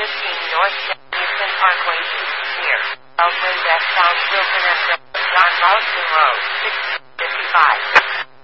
15 North Houston Parkway East near Elgin westbound Will